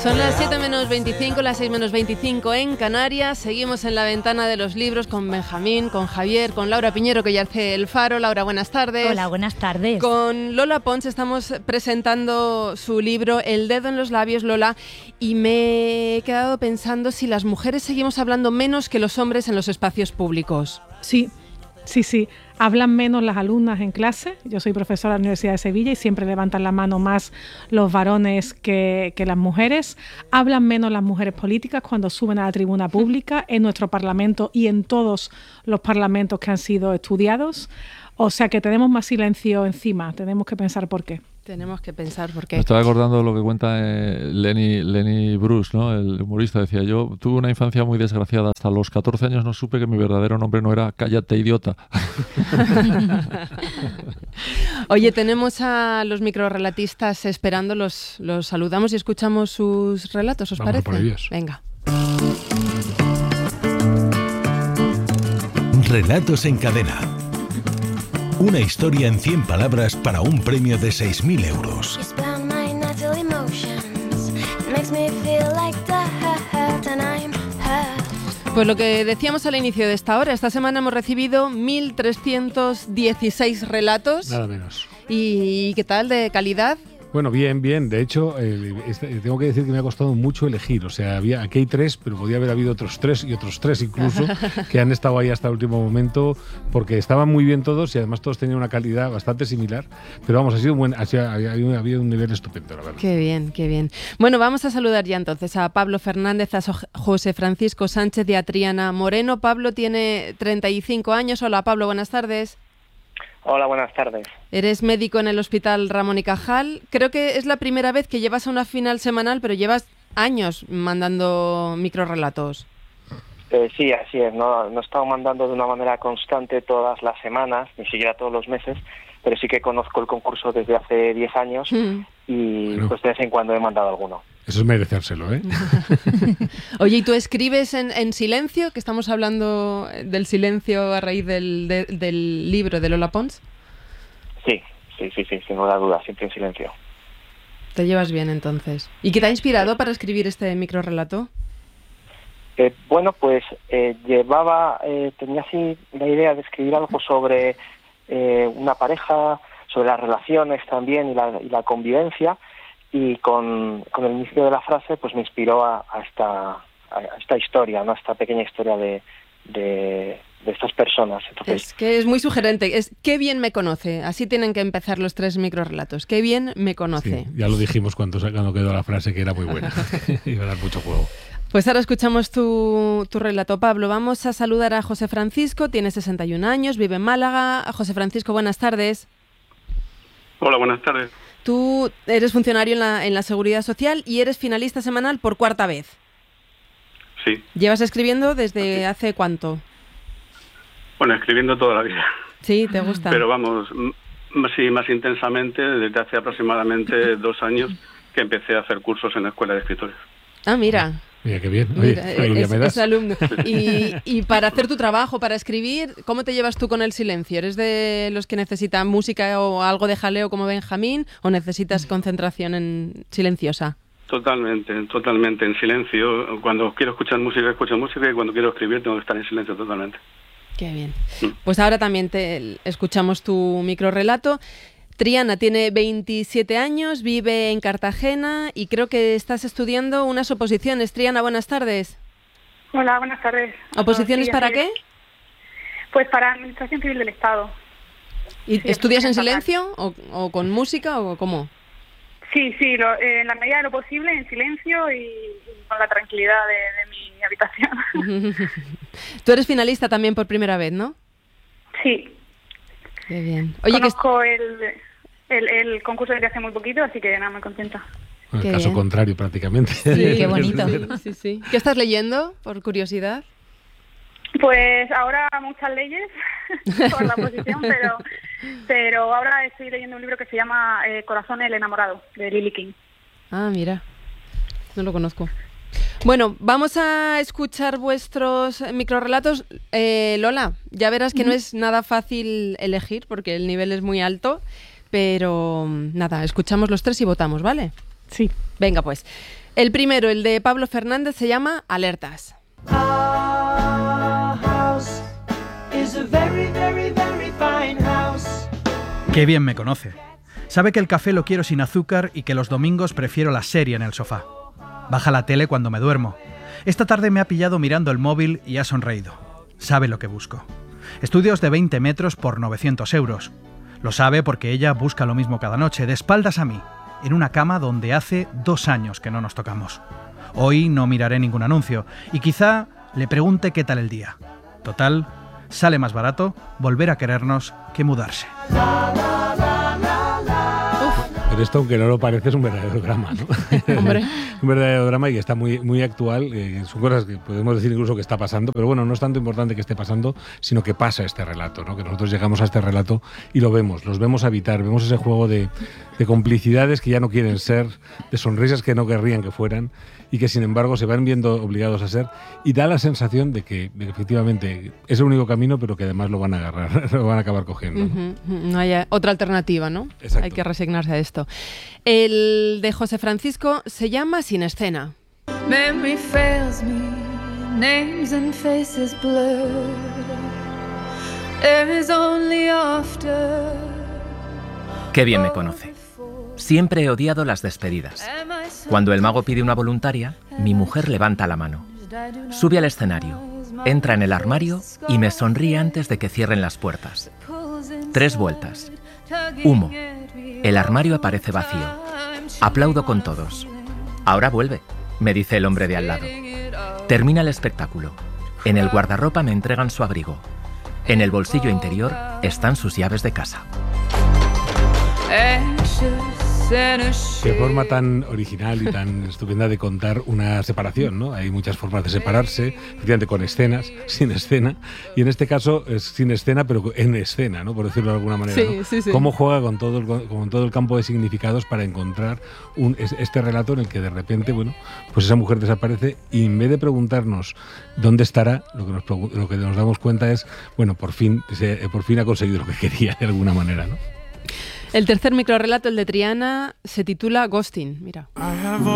Son las 7 menos 25, las 6 menos 25 en Canarias. Seguimos en la ventana de los libros con Benjamín, con Javier, con Laura Piñero, que ya hace el faro. Laura, buenas tardes. Hola, buenas tardes. Con Lola Pons estamos presentando su libro El dedo en los labios, Lola, y me he quedado pensando si las mujeres seguimos hablando menos que los hombres en los espacios públicos. Sí. Hablan menos las alumnas en clase. Yo soy profesora de la Universidad de Sevilla y siempre levantan la mano más los varones que las mujeres. Hablan menos las mujeres políticas cuando suben a la tribuna pública en nuestro Parlamento y en todos los parlamentos que han sido estudiados. O sea que tenemos más silencio encima. Tenemos que pensar por qué. Tenemos que pensar por qué. Me estaba acordando de lo que cuenta Lenny Bruce, ¿no? El humorista. Decía, yo tuve una infancia muy desgraciada. Hasta los 14 años no supe que mi verdadero nombre no era Cállate, idiota. Oye, tenemos a los microrelatistas esperando. Los saludamos y escuchamos sus relatos, ¿os parece? Por ellos. Venga. Relatos en cadena. Una historia en 100 palabras para un premio de 6.000 euros. Pues lo que decíamos al inicio de esta hora, esta semana hemos recibido 1.316 relatos. Nada menos. ¿Y qué tal, de calidad? Bueno, bien. De hecho, tengo que decir que me ha costado mucho elegir. O sea, aquí hay 3, pero podía haber habido otros 3 y otros 3 incluso, que han estado ahí hasta el último momento, porque estaban muy bien todos y además todos tenían una calidad bastante similar. Pero vamos, había un nivel estupendo, la verdad. Qué bien. Bueno, vamos a saludar ya entonces a Pablo Fernández, a José Francisco Sánchez y a Triana Moreno. Pablo tiene 35 años. Hola, Pablo, buenas tardes. Hola, buenas tardes. Eres médico en el Hospital Ramón y Cajal. Creo que es la primera vez que llevas a una final semanal, pero llevas años mandando microrelatos. Sí, así es. No he estado mandando de una manera constante todas las semanas, ni siquiera todos los meses, pero sí que conozco el concurso desde hace 10 años y pues de vez en cuando he mandado alguno. Eso es merecérselo, ¿eh? Oye, ¿y tú escribes en silencio? Que estamos hablando del silencio a raíz del libro de Lola Pons. Sí, sin duda, siempre en silencio. Te llevas bien, entonces. ¿Y qué te ha inspirado para escribir este microrelato? Bueno, pues tenía así la idea de escribir algo sobre una pareja, sobre las relaciones también y la convivencia. Y con el inicio de la frase pues me inspiró a esta historia, ¿no? A esta pequeña historia de estas personas. Entonces, es que es muy sugerente. Qué bien me conoce. Así tienen que empezar los 3 microrelatos. Qué bien me conoce. Sí, ya lo dijimos cuando quedó la frase, que era muy buena. Iba a dar mucho juego. Pues ahora escuchamos tu relato, Pablo. Vamos a saludar a José Francisco. Tiene 61 años, vive en Málaga. José Francisco, buenas tardes. Hola, buenas tardes. Tú eres funcionario en la Seguridad Social y eres finalista semanal por 4ª vez. Sí. ¿Llevas escribiendo desde hace cuánto? Bueno, escribiendo toda la vida. Sí, ¿te gusta? Pero vamos, más intensamente desde hace aproximadamente 2 años que empecé a hacer cursos en la Escuela de Escritores. Ah, mira. Mira, qué bien. Oye, es alumno. Y para hacer tu trabajo, para escribir, ¿cómo te llevas tú con el silencio? ¿Eres de los que necesitan música o algo de jaleo como Benjamín o necesitas concentración silenciosa? Totalmente en silencio. Cuando quiero escuchar música, escucho música, y cuando quiero escribir tengo que estar en silencio totalmente. Qué bien. Pues ahora también escuchamos tu microrelato. Triana tiene 27 años, vive en Cartagena y creo que estás estudiando unas oposiciones. Triana, buenas tardes. Hola, buenas tardes. ¿Oposiciones para qué? Pues para Administración Civil del Estado. ¿Y sí, estudias en silencio o con música o cómo? Sí, en la medida de lo posible, en silencio y con la tranquilidad de mi habitación. Tú eres finalista también por primera vez, ¿no? Sí. Qué bien. Oye, conozco el concurso desde hace muy poquito, así que nada, muy contenta. En el caso contrario, prácticamente. Sí, qué bonito. Sí. ¿Qué estás leyendo, por curiosidad? Pues ahora muchas leyes por la oposición, pero ahora estoy leyendo un libro que se llama Corazón el enamorado, de Lily King. Ah, mira, no lo conozco. Bueno, vamos a escuchar vuestros microrelatos. Lola, ya verás que no es nada fácil elegir porque el nivel es muy alto, pero nada, escuchamos los tres y votamos, ¿vale? Sí. Venga, pues. El primero, el de Pablo Fernández, se llama Alertas. Qué bien me conoce. Sabe que el café lo quiero sin azúcar y que los domingos prefiero la serie en el sofá. Baja la tele cuando me duermo. Esta tarde me ha pillado mirando el móvil y ha sonreído. Sabe lo que busco. Estudios de 20 metros por 900 euros. Lo sabe porque ella busca lo mismo cada noche, de espaldas a mí, en una cama donde hace 2 años que no nos tocamos. Hoy no miraré ningún anuncio y quizá le pregunte qué tal el día. Total, sale más barato volver a querernos que mudarse. Pero esto, aunque no lo parece, es un verdadero drama, ¿no? Hombre. Un verdadero drama y que está muy, muy actual. Son cosas que podemos decir incluso que está pasando, pero bueno, no es tanto importante que esté pasando, sino que pasa este relato, ¿no? Que nosotros llegamos a este relato y lo vemos, los vemos habitar, vemos ese juego de complicidades que ya no quieren ser, de sonrisas que no querrían que fueran y que sin embargo se van viendo obligados a ser, y da la sensación de que efectivamente es el único camino, pero que además lo van a agarrar, lo van a acabar cogiendo, ¿no? No hay otra alternativa, ¿no? Exacto. Hay que resignarse a esto. El de José Francisco se llama Sin escena. Memory fails me, names and faces blur. There is only after. Qué bien me conoce. Siempre he odiado las despedidas. Cuando el mago pide una voluntaria, mi mujer levanta la mano. Sube al escenario, entra en el armario y me sonríe antes de que cierren las puertas. 3 vueltas. Humo. El armario aparece vacío. Aplaudo con todos. Ahora vuelve, me dice el hombre de al lado. Termina el espectáculo. En el guardarropa me entregan su abrigo. En el bolsillo interior están sus llaves de casa. Qué forma tan original y tan estupenda de contar una separación, ¿no? Hay muchas formas de separarse, efectivamente con escenas, sin escena, y en este caso es sin escena, pero en escena, ¿no? Por decirlo de alguna manera, Sí, ¿no? sí, sí. Cómo juega con todo el campo de significados para encontrar este relato en el que de repente, bueno, pues esa mujer desaparece y en vez de preguntarnos dónde estará, lo que nos damos cuenta es, bueno, por fin ha conseguido lo que quería de alguna manera, ¿no? El tercer microrrelato, el de Triana, se titula Ghosting. Mira.